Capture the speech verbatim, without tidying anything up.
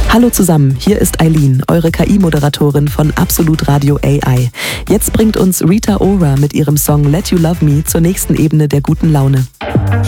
Hallo zusammen, hier ist Eileen, eure K I-Moderatorin von Absolut Radio A I. Jetzt bringt uns Rita Ora mit ihrem Song Let You Love Me zur nächsten Ebene der guten Laune.